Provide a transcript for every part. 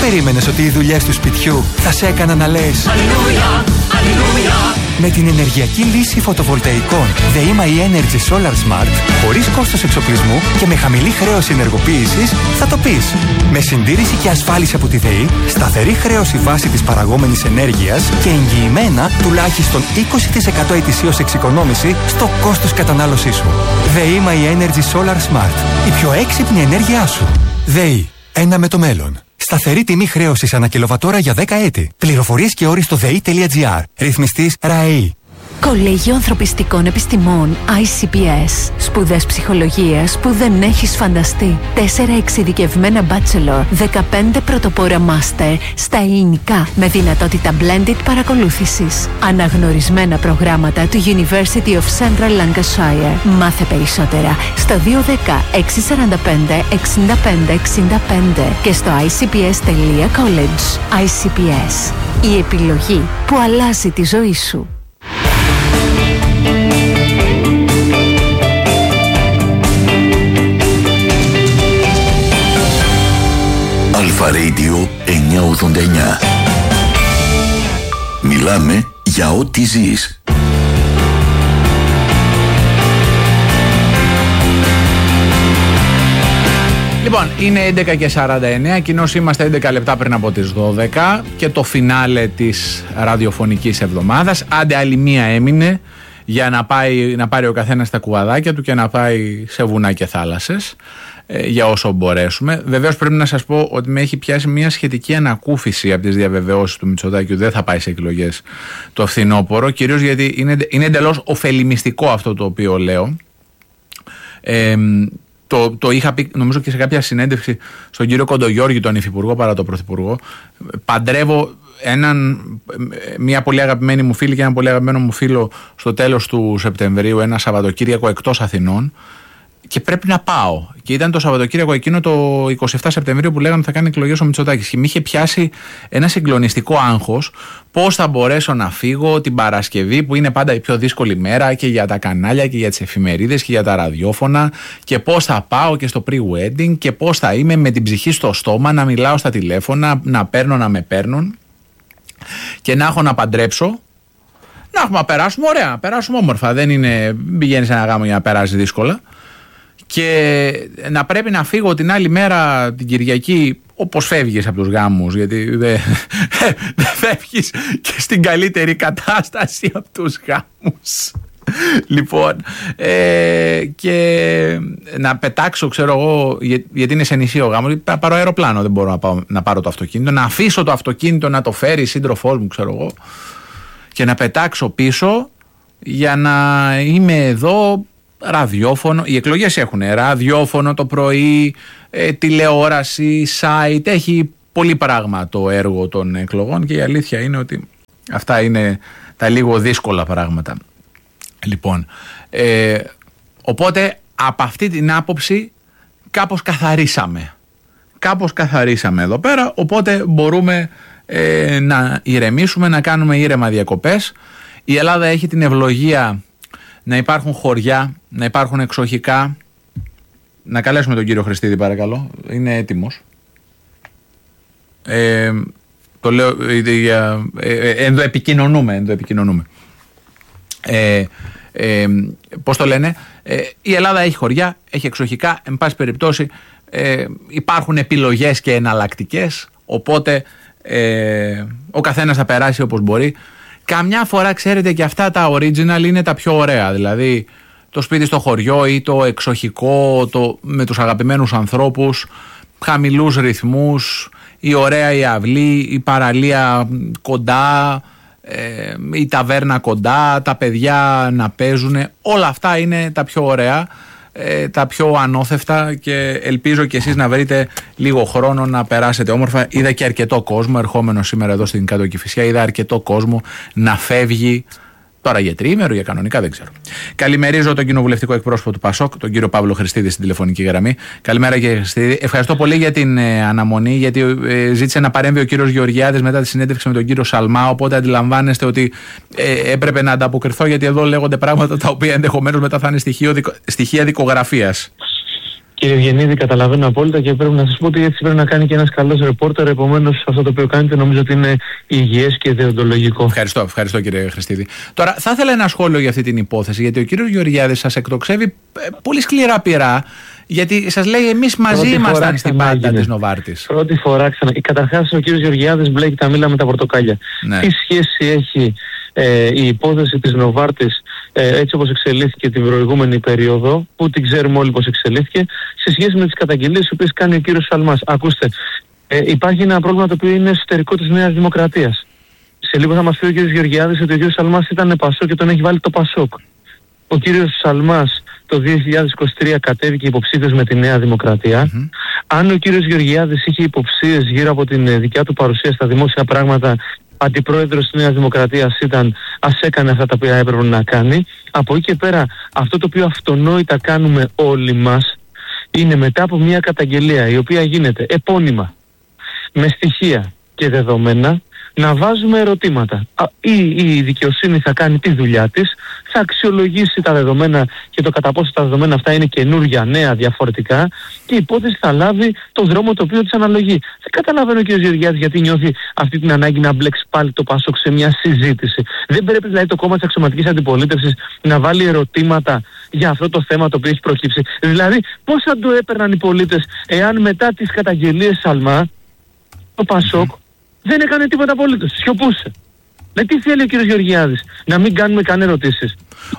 περίμενες ότι οι δουλειές του σπιτιού θα σε έκαναν να λες Αλληλούια, Αλληλούια? Με την ενεργειακή λύση φωτοβολταϊκών ΔΕΗ Energy Solar Smart, χωρίς κόστος εξοπλισμού και με χαμηλή χρέωση ενεργοποίησης, θα το πεις. Με συντήρηση και ασφάλιση από τη ΔΕΗ, σταθερή χρέωση βάση της παραγόμενης ενέργειας και εγγυημένα τουλάχιστον 20% ετησίως εξοικονόμηση στο κόστος κατανάλωσής σου. ΔΕΗ Energy Solar Smart. Η πιο έξυπνη ενέργειά σου. ΔΕΗ. Ένα με το μέλλον. Σταθερή τιμή χρέωσης ανά κιλοβατόρα για 10 έτη. Πληροφορίες και όροι στο ΔΕΗ.gr. Ρυθμιστής ΡΑΕΗ. Κολέγιο Ανθρωπιστικών Επιστημών ICPS. Σπουδές ψυχολογίας που δεν έχεις φανταστεί. 4 εξειδικευμένα bachelor, 15 πρωτοπόρα master στα ελληνικά με δυνατότητα blended παρακολούθησης. Αναγνωρισμένα προγράμματα του University of Central Lancashire. Μάθε περισσότερα στο 210 645 65 65 και στο icps.college. ICPS. Η επιλογή που αλλάζει τη ζωή σου. Αλφα Radio 989. Μιλάμε για ό,τι ζεις. Λοιπόν, είναι 11:49, κοινώς είμαστε 11 λεπτά πριν από τις 12 και το φινάλε της ραδιοφωνικής εβδομάδας. Άντε άλλη μία έμεινε για να πάρει ο καθένας τα κουβαδάκια του και να πάει σε βουνά και θάλασσες, για όσο μπορέσουμε. Βεβαίως πρέπει να σας πω ότι με έχει πιάσει μια σχετική ανακούφιση από τις διαβεβαιώσεις του Μητσοτάκη ότι δεν θα πάει σε εκλογές το φθινόπωρο, κυρίως γιατί είναι εντελώς ωφελημιστικό αυτό το οποίο λέω. Το είχα πει νομίζω και σε κάποια συνέντευξη στον κύριο Κοντογιώργη, τον υφυπουργό παρά τον πρωθυπουργό. Παντρεύω μια πολύ αγαπημένη μου φίλη και έναν πολύ αγαπημένο μου φίλο στο τέλος του Σεπτεμβρίου, ένα Σαββατοκύριακο εκτός Αθηνών, και πρέπει να πάω. Και ήταν το Σαββατοκύριακο εκείνο το 27 Σεπτεμβρίου που λέγανε θα κάνει εκλογές ο Μητσοτάκης. Και με είχε πιάσει ένα συγκλονιστικό άγχος πώς θα μπορέσω να φύγω την Παρασκευή, που είναι πάντα η πιο δύσκολη μέρα και για τα κανάλια και για τις εφημερίδες και για τα ραδιόφωνα, και πώς θα πάω και στο pre-wedding και πώς θα είμαι με την ψυχή στο στόμα να μιλάω στα τηλέφωνα, να παίρνω να με παίρνουν και να έχω να παντρέψω. Να περάσουμε ωραία, να περάσουμε όμορφα. Δεν είναι πηγαίνεις σε ένα γάμο για να περάσει δύσκολα. Και να πρέπει να φύγω την άλλη μέρα την Κυριακή όπως φεύγεις από τους γάμους, γιατί δεν φεύγεις και στην καλύτερη κατάσταση από τους γάμους. Λοιπόν, και να πετάξω, ξέρω εγώ, γιατί είναι σε νησί ο γάμος, θα πάρω αεροπλάνο, δεν μπορώ να πάρω το αυτοκίνητο, να αφήσω το αυτοκίνητο να το φέρει σύντροφός μου, ξέρω εγώ, και να πετάξω πίσω για να είμαι εδώ. Ραδιόφωνο, οι εκλογές έχουν ραδιόφωνο το πρωί, τηλεόραση, site, έχει πολύ πράγμα το έργο των εκλογών και η αλήθεια είναι ότι αυτά είναι τα λίγο δύσκολα πράγματα. Λοιπόν, οπότε από αυτή την άποψη κάπως καθαρίσαμε εδώ πέρα, οπότε μπορούμε να ηρεμήσουμε, να κάνουμε ήρεμα διακοπές. Η Ελλάδα έχει την ευλογία να υπάρχουν χωριά, να υπάρχουν εξοχικά. Να καλέσουμε τον κύριο Χριστίδη παρακαλώ, είναι έτοιμος. Το λέω, ενδοεπικοινωνούμε. Πώς το λένε, η Ελλάδα έχει χωριά, έχει εξοχικά, εν πάση περιπτώσει υπάρχουν επιλογές και εναλλακτικές, οπότε ο καθένας θα περάσει όπως μπορεί. Καμιά φορά, ξέρετε, και αυτά τα original είναι τα πιο ωραία. Δηλαδή το σπίτι στο χωριό ή το εξοχικό, με τους αγαπημένους ανθρώπους, χαμηλούς ρυθμούς, η ωραία η αυλή, η παραλία κοντά, η ταβέρνα κοντά, τα παιδιά να παίζουν. Όλα αυτά είναι τα πιο ωραία, τα πιο ανώθευτα, και ελπίζω και εσείς να βρείτε λίγο χρόνο να περάσετε όμορφα. Είδα και αρκετό κόσμο, ερχόμενο σήμερα εδώ στην Κάτω Κηφισιά, είδα αρκετό κόσμο να φεύγει τώρα για τριήμερο, για κανονικά δεν ξέρω. Καλημερίζω τον κοινοβουλευτικό εκπρόσωπο του ΠΑΣΟΚ, τον κύριο Παύλο Χριστίδη, στην τηλεφωνική γραμμή. Καλημέρα κύριε Χριστίδη. Ευχαριστώ πολύ για την αναμονή, γιατί ζήτησε να παρέμβει ο κύριος Γεωργιάδης μετά τη συνέντευξη με τον κύριο Σαλμά. Οπότε αντιλαμβάνεστε ότι έπρεπε να ανταποκριθώ, γιατί εδώ λέγονται πράγματα τα οποία ενδεχομένως μετά θα είναι στοιχεία δικογραφίας. Κύριε Ευγενίδη, καταλαβαίνω απόλυτα και πρέπει να σας πω ότι έτσι πρέπει να κάνει και ένας καλός ρεπόρτερ. Επομένως, αυτό το οποίο κάνετε νομίζω ότι είναι υγιές και δεοντολογικό. Ευχαριστώ κύριε Χριστίδη. Τώρα, θα ήθελα ένα σχόλιο για αυτή την υπόθεση, γιατί ο κύριος Γεωργιάδης σας εκτοξεύει πολύ σκληρά πειρά, γιατί σας λέει εμείς μαζί ήμασταν στην πάντα της Νοβάρτης. Πρώτη φορά ξανά. Καταρχάς, ο κύριος Γεωργιάδης μπλέκει τα μήλα με τα πορτοκάλια. Ναι. Τι σχέση έχει η υπόθεση της Νοβάρτης έτσι όπως εξελίχθηκε την προηγούμενη περίοδο, που την ξέρουμε όλοι πώς εξελίχθηκε, σε σχέση με τις καταγγελίες τις οποίες κάνει ο κύριος Σαλμάς? Ακούστε, υπάρχει ένα πρόβλημα το οποίο είναι εσωτερικό της Νέας Δημοκρατίας. Σε λίγο θα μας πει ο κύριος Γεωργιάδης ότι ο κύριος Σαλμάς ήταν Πασόκ και τον έχει βάλει το Πασόκ. Ο κύριος Σαλμάς το 2023 κατέβηκε υποψήφιος με τη Νέα Δημοκρατία. Αν ο κύριος Γεωργιάδης είχε υποψίες γύρω από την δικιά του παρουσία στα δημόσια πράγματα, αντιπρόεδρος της Νέας Δημοκρατίας ήταν, ας έκανε αυτά τα οποία έπρεπε να κάνει. Από εκεί και πέρα, αυτό το οποίο αυτονόητα κάνουμε όλοι μας είναι, μετά από μια καταγγελία η οποία γίνεται επώνυμα, με στοιχεία και δεδομένα, να βάζουμε ερωτήματα. Η δικαιοσύνη θα κάνει τη δουλειά της, θα αξιολογήσει τα δεδομένα και το κατά πόσο τα δεδομένα αυτά είναι καινούργια, νέα, διαφορετικά, και η υπόθεση θα λάβει το δρόμο το οποίο της αναλογεί. Δεν καταλαβαίνω, κ. Γεωργιάδης, γιατί νιώθει αυτή την ανάγκη να μπλέξει πάλι το Πασόκ σε μια συζήτηση. Δεν πρέπει δηλαδή το κόμμα της αξιωματικής αντιπολίτευσης να βάλει ερωτήματα για αυτό το θέμα το οποίο έχει προκύψει? Δηλαδή, πώς θα το έπαιρναν οι πολίτες εάν μετά τις καταγγελίες Σαλμά το Πασόκ δεν έκανε τίποτα απολύτως, σιωπούσε? Με τι θέλει ο κύριος Γεωργιάδης? Να μην κάνουμε καν ερωτήσεις?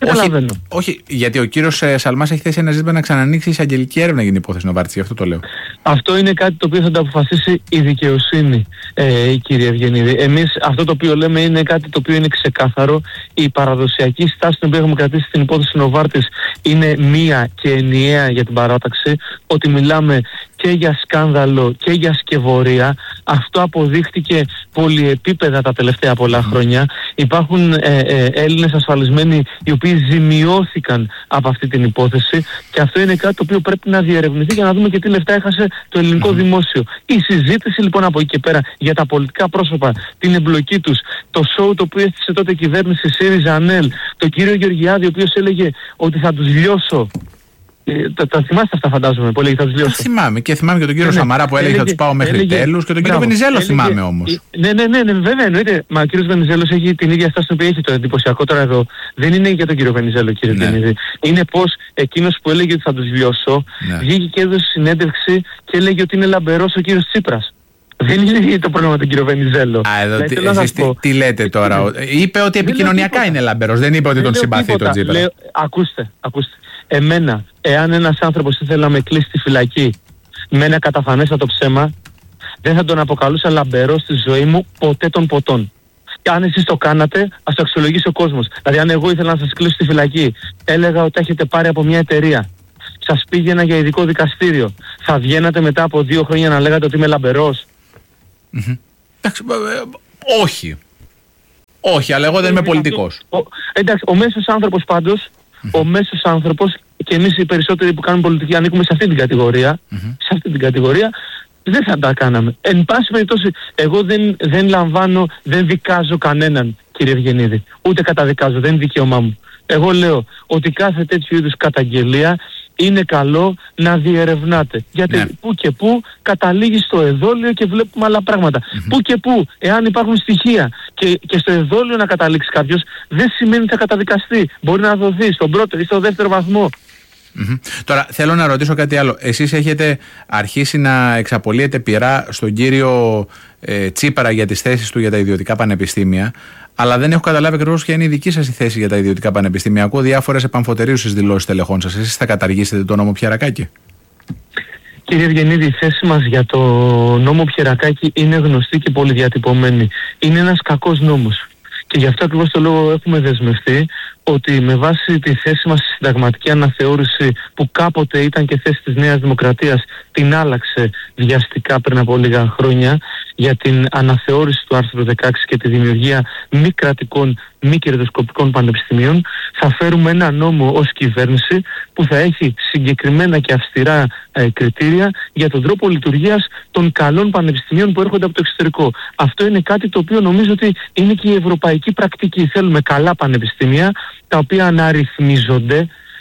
Όχι, γιατί ο κύριος Σαλμάς έχει θέσει ένα ζήτημα να ξανανοίξει εισαγγελική έρευνα για την υπόθεση Νοβάρτης, γι' αυτό το λέω. Αυτό είναι κάτι το οποίο θα το αποφασίσει η δικαιοσύνη, κύριε Ευγενίδη. Εμείς αυτό το οποίο λέμε είναι κάτι το οποίο είναι ξεκάθαρο. Η παραδοσιακή στάση την οποία έχουμε κρατήσει στην υπόθεση Νοβάρτης είναι μία και ενιαία για την παράταξη, ότι μιλάμε και για σκάνδαλο και για σκευωρία. Αυτό αποδείχτηκε πολυεπίπεδα τα τελευταία πολλά χρόνια. Υπάρχουν Έλληνες ασφαλισμένοι οι οποίοι ζημιώθηκαν από αυτή την υπόθεση, και αυτό είναι κάτι το οποίο πρέπει να διερευνηθεί για να δούμε και τι λεφτά έχασε το ελληνικό δημόσιο. Η συζήτηση λοιπόν από εκεί και πέρα για τα πολιτικά πρόσωπα, την εμπλοκή τους, το σοου το οποίο έστησε τότε η κυβέρνηση ΣΥΡΙΖΑ-ΑΝΕΛ, τον κύριο Γεωργιάδη ο οποίος έλεγε ότι θα τους λιώσω. Τα θυμάστε αυτά, φαντάζομαι, που έλεγε θα τους λιώσω? Τα θυμάμαι, και θυμάμαι και τον κύριο Σαμαρά που έλεγε θα τους πάω μέχρι τέλους, και τον κύριο Βενιζέλο θυμάμαι όμως. Ναι, βέβαια, εννοείται. Μα ο κύριος Βενιζέλος έχει την ίδια στάση που έχει. Το εντυπωσιακό τώρα εδώ δεν είναι για τον κύριο Βενιζέλο, κύριε Βενιζέλο. Είναι πως εκείνος που έλεγε ότι θα τους λιώσω βγήκε και έδωσε συνέντευξη και έλεγε ότι είναι λαμπερός ο κύριος Τσίπρας. Δεν είναι το πρόβλημα του κύριο Βενιζέλο. Εσείς τι λέτε τώρα? Είπε ότι επικοινωνιακά είναι λαμπερός, δεν είπε ότι τον συμπαθεί τον Τσίπρα. Ακούστε. Εμένα, εάν ένας άνθρωπος ήθελε να με κλείσει στη φυλακή με ένα καταφανέστατο ψέμα, δεν θα τον αποκαλούσα λαμπερό στη ζωή μου ποτέ των ποτών. Και αν εσείς το κάνατε, ας το αξιολογήσει ο κόσμος. Δηλαδή, αν εγώ ήθελα να σας κλείσω στη φυλακή, έλεγα ότι έχετε πάρει από μια εταιρεία, σας πήγαινα για ειδικό δικαστήριο, θα βγαίνατε μετά από 2 χρόνια να λέγατε ότι είμαι λαμπερός? Εντάξει, όχι, αλλά εγώ δεν είμαι πολιτικός. Εντάξει, ο μέσος άνθρωπος πάντως, ο μέσος άνθρωπος, και εμείς οι περισσότεροι που κάνουμε πολιτική ανήκουμε σε αυτή την κατηγορία, σε αυτή την κατηγορία, δεν θα τα κάναμε. Εν πάση περιπτώσει, εγώ δεν λαμβάνω, δεν δικάζω κανέναν, κύριε Ευγενίδη. Ούτε καταδικάζω, δεν είναι δικαίωμά μου. Εγώ λέω ότι κάθε τέτοιου είδους καταγγελία είναι καλό να διερευνάτε. Γιατί που και που καταλήγει στο εδόλιο και βλέπουμε άλλα πράγματα. Που και που, εάν υπάρχουν στοιχεία και στο εδόλιο να καταλήξει κάποιος, δεν σημαίνει ότι θα καταδικαστεί. Μπορεί να δοθεί στον πρώτο ή στο δεύτερο βαθμό. Τώρα θέλω να ρωτήσω κάτι άλλο. Εσείς έχετε αρχίσει να εξαπολύετε πειρά στον κύριο Τσίπρα για τις θέσεις του για τα ιδιωτικά πανεπιστήμια, αλλά δεν έχω καταλάβει ακριβώς ποια είναι η δική σας η θέση για τα ιδιωτικά πανεπιστήμια. Ακούω διάφορες επαμφωτερίουσες δηλώσεις τελεχών σας. Εσείς θα καταργήσετε τον νόμο Πιερακάκη? Κύριε Ευγενίδη, η θέση μας για το νόμο Πιερακάκη είναι γνωστή και πολυδιατυπωμένη. Είναι ένας κακός νόμος. Και γι' αυτό ακριβώς το λόγο έχουμε δεσμευτεί ότι με βάση τη θέση μας στη συνταγματική αναθεώρηση, που κάποτε ήταν και θέση της Νέας Δημοκρατίας, την άλλαξε βιαστικά πριν από λίγα χρόνια, για την αναθεώρηση του άρθρου 16 και τη δημιουργία μη κρατικών, μη κερδοσκοπικών πανεπιστημίων, θα φέρουμε ένα νόμο ως κυβέρνηση που θα έχει συγκεκριμένα και αυστηρά κριτήρια για τον τρόπο λειτουργίας των καλών πανεπιστημίων που έρχονται από το εξωτερικό. Αυτό είναι κάτι το οποίο νομίζω ότι είναι και η ευρωπαϊκή πρακτική. Θέλουμε καλά πανεπιστήμια, τα οποία να ρυθμίζονται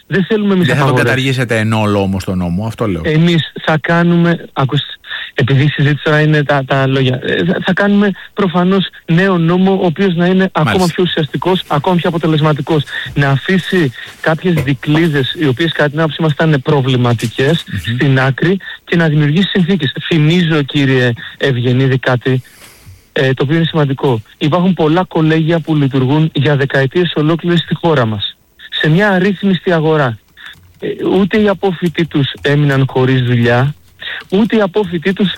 Δεν θέλουμε εμείς. Δεν θα το καταργήσετε εν όλο όμως το νόμο, αυτό λέω. Εμείς θα κάνουμε, επειδή η συζήτηση τώρα είναι τα λόγια, θα κάνουμε προφανώς νέο νόμο, ο οποίος να είναι ακόμα πιο ουσιαστικός, ακόμα πιο αποτελεσματικός. Να αφήσει κάποιες δικλείδες, οι οποίες κατά την άποψή μας ήταν προβληματικές, στην άκρη και να δημιουργήσει συνθήκες. Θυμίζω, κύριε Ευγενίδη, κάτι το οποίο είναι σημαντικό. Υπάρχουν πολλά κολέγια που λειτουργούν για δεκαετίες ολόκληρες στη χώρα μας, σε μια αρρύθμιστη αγορά. Ούτε οι απόφοιτοι τους έμειναν χωρίς δουλειά, ούτε οι απόφοιτοι τους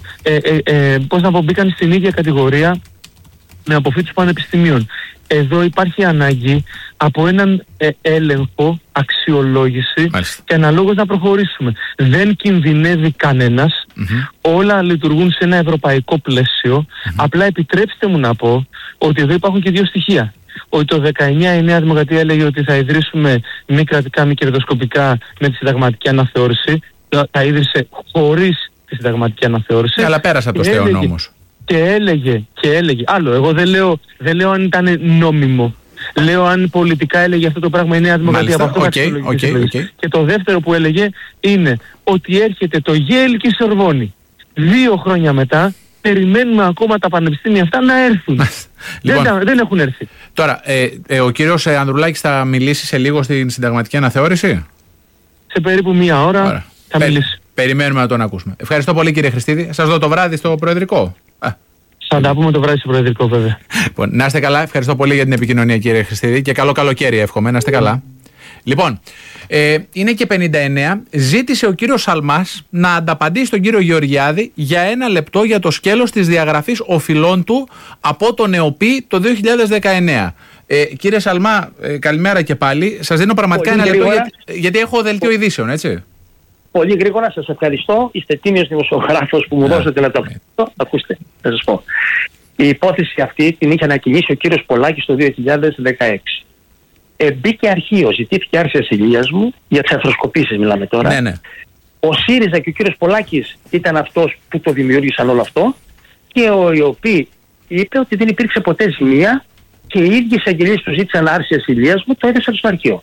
μπήκαν στην ίδια κατηγορία με αποφύτους πανεπιστημίων. Εδώ υπάρχει ανάγκη από έναν έλεγχο, αξιολόγηση και αναλόγως να προχωρήσουμε. Δεν κινδυνεύει κανένας, όλα λειτουργούν σε ένα ευρωπαϊκό πλαίσιο. Απλά επιτρέψτε μου να πω ότι εδώ υπάρχουν και δύο στοιχεία. Ότι το 19 η Νέα Δημοκρατία έλεγε ότι θα ιδρύσουμε μη κρατικά, μη κερδοσκοπικά με τη συνταγματική αναθεώρηση. Τα ίδρυσε χωρίς τη συνταγματική αναθεώρηση. Αλλά πέρασε από το στέον όμως. Και έλεγε. Άλλο, εγώ δεν λέω αν ήταν νόμιμο. Λέω αν πολιτικά έλεγε αυτό το πράγμα η Νέα Δημοκρατία. Από αυτό Και το δεύτερο που έλεγε είναι ότι έρχεται το Γέλ και η Σορβόνη. 2 χρόνια μετά περιμένουμε ακόμα τα πανεπιστήμια αυτά να έρθουν. Δεν έχουν έρθει. Τώρα, ο κύριος Ανδρουλάκης θα μιλήσει σε λίγο στην συνταγματική αναθεώρηση. Σε περίπου 1 ώρα θα μιλήσει. Περιμένουμε να τον ακούσουμε. Ευχαριστώ πολύ, κύριε Χριστίδη. Σας δω το βράδυ στο Προεδρικό. Θα τα πούμε το βράδυ στο Προεδρικό, βέβαια. Λοιπόν, να είστε καλά. Ευχαριστώ πολύ για την επικοινωνία, κύριε Χριστίδη. Και καλό καλοκαίρι, εύχομαι. Να είστε καλά. Λοιπόν, είναι και 59. Ζήτησε ο κύριος Σαλμάς να ανταπαντήσει τον κύριο Γεωργιάδη για 1 λεπτό για το σκέλος της διαγραφής οφειλών του από τον ΕΟΠΗ το 2019. Κύριε Σαλμά, καλημέρα και πάλι. Σας δίνω πραγματικά 1 λεπτό γιατί έχω δελτίο ειδήσεων, έτσι. Πολύ γρήγορα, σας ευχαριστώ. Είστε τίμιος δημοσιογράφος που μου δώσατε να το πω. Ακούστε, θα σας πω. Η υπόθεση αυτή την είχε ανακοινήσει ο κύριος Πολάκης το 2016. Μπήκε αρχείο, ζητήθηκε άρση ασυλίας μου, για τις αρθροσκοπήσεις μιλάμε τώρα. Ναι. Ο ΣΥΡΙΖΑ και ο κύριος Πολάκης ήταν αυτός που το δημιούργησαν όλο αυτό και ο ΙΟΠΗ είπε ότι δεν υπήρξε ποτέ ζημία και οι ίδιοι εισαγγελίες του ζήτησαν άρση ασυλίας μου, το έδωσαν στο αρχείο.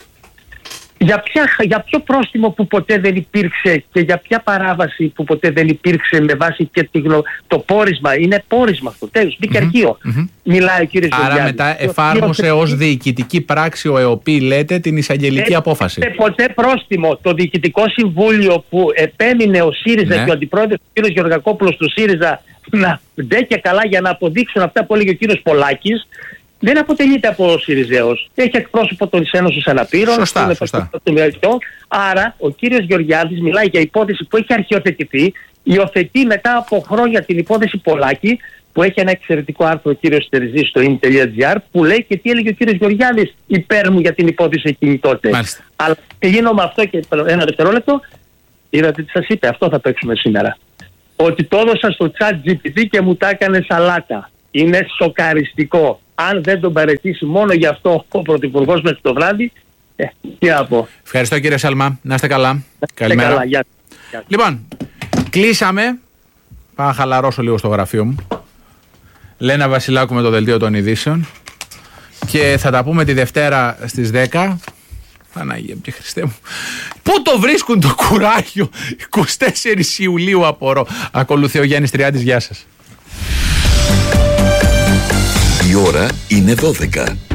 Για ποιο πρόστιμο που ποτέ δεν υπήρξε και για ποια παράβαση που ποτέ δεν υπήρξε με βάση και το πόρισμα. Είναι πόρισμα αυτό. Τέλος, μπήκε αρχείο. Μιλάει ο κύριος Γεωργιάδης. Άρα μετά εφάρμοσε ως διοικητική πράξη ο ΕΟΠΗ, λέτε, την εισαγγελική απόφαση. Ποτέ πρόστιμο. Το Διοικητικό Συμβούλιο που επέμεινε ο ΣΥΡΙΖΑ και ο αντιπρόεδρος ο κύριος Γεωργακόπουλος του ΣΥΡΙΖΑ να ντε και καλά για να αποδείξουν αυτά που έλεγε ο κύριος Πολάκης. Δεν αποτελείται από ΣΥΡΙΖΑΕΟΣ. Έχει εκπρόσωπο των Ένωσης Αναπήρων. Σωστά. Άρα ο κύριος Γεωργιάδης μιλάει για υπόθεση που έχει αρχιοθετηθεί. Υιοθετεί μετά από χρόνια την υπόθεση Πολάκη, που έχει ένα εξαιρετικό άρθρο ο κύριος Τερζής στο in.gr, που λέει και τι έλεγε ο κύριος Γεωργιάδης υπέρ μου για την υπόθεση εκείνη τότε. Μάλιστα. Αλλά τελειώνω με αυτό και 1 δευτερόλεπτο. Είδατε τι σας είπε, αυτό θα παίξουμε σήμερα. Ότι το έδωσα στο ChatGPT και μου τα έκανε σαλάτα. Είναι σοκαριστικό. Αν δεν τον παραιτήσει μόνο γι' αυτό ο Πρωθυπουργός μέχρι το βράδυ, τι να πω. Ευχαριστώ, κύριε Σαλμά. Να είστε καλά. Καλημέρα. Καλά, γεια. Λοιπόν, κλείσαμε. Πάω να χαλαρώσω λίγο στο γραφείο μου. Λένα Βασιλάκου με το δελτίο των ειδήσεων. Και θα τα πούμε τη Δευτέρα στις 10. Παναγία και Χριστέ μου. Πού το βρίσκουν το κουράγιο? 24 Ιουλίου απορώ. Ακολουθεί ο Γιάννης Τριάντης. Γεια σας. Η ώρα είναι 12.